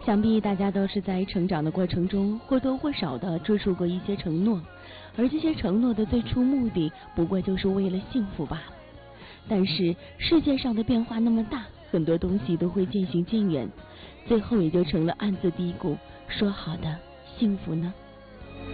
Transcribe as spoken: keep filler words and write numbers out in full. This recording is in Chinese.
想必大家都是在成长的过程中或多或少的做出过一些承诺，而这些承诺的最初目的不过就是为了幸福罢了。但是世界上的变化那么大，很多东西都会渐行渐远，最后也就成了暗自嘀咕，说好的幸福呢？